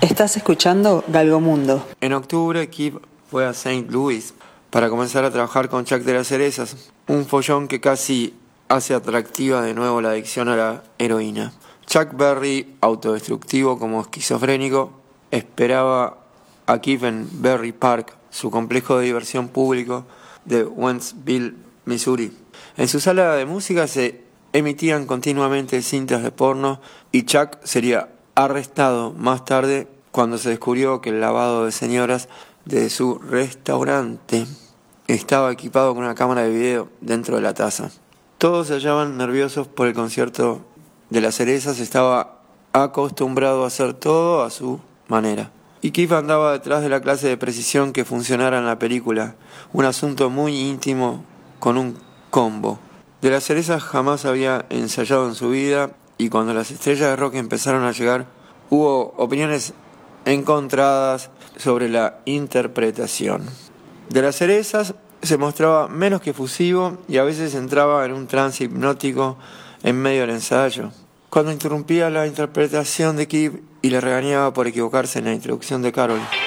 Estás escuchando Galgomundo. En octubre, Keith fue a St. Louis para comenzar a trabajar con Chuck de las Cerezas, un follón que casi hace atractiva de nuevo la adicción a la heroína. Chuck Berry, autodestructivo como esquizofrénico, esperaba a Keith en Berry Park, su complejo de diversión público de Wentzville, Missouri. En su sala de música se emitían continuamente cintas de porno y Chuck sería arrestado más tarde cuando se descubrió que el lavado de señoras de su restaurante estaba equipado con una cámara de video dentro de la taza. Todos se hallaban nerviosos por el concierto de las Cerezas. Estaba acostumbrado a hacer todo a su manera. Y Keith andaba detrás de la clase de precisión que funcionara en la película, un asunto muy íntimo con un combo. De las Cerezas jamás había ensayado en su vida, y cuando las estrellas de rock empezaron a llegar, hubo opiniones encontradas sobre la interpretación. De las Cerezas se mostraba menos que efusivo y a veces entraba en un trance hipnótico en medio del ensayo. Cuando interrumpía la interpretación de Keith y le regañaba por equivocarse en la introducción de Carol.